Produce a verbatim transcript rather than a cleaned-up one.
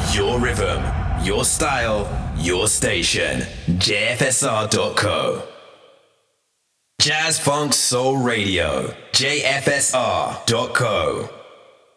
Your rhythm, your style, your station. J F S R dot co. Jazz Funk Soul Radio. J F S R dot co.